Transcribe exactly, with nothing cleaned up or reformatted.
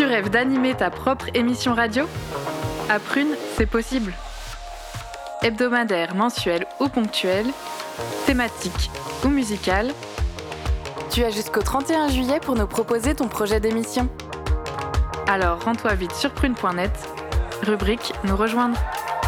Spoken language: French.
rêves d'animer ta propre émission radio ? À Prune, c'est possible. Hebdomadaire, mensuel ou ponctuel, thématique ou musical, tu as jusqu'au trente et un juillet pour nous proposer ton projet d'émission. Alors rends-toi vite sur prune point net, rubrique Nous rejoindre.